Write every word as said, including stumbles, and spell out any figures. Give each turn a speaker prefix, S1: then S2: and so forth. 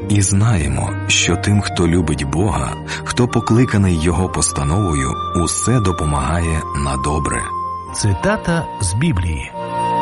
S1: І знаємо, що тим, хто любить Бога, хто покликаний Його постановою, усе допомагає на добре.
S2: Цитата з Біблії.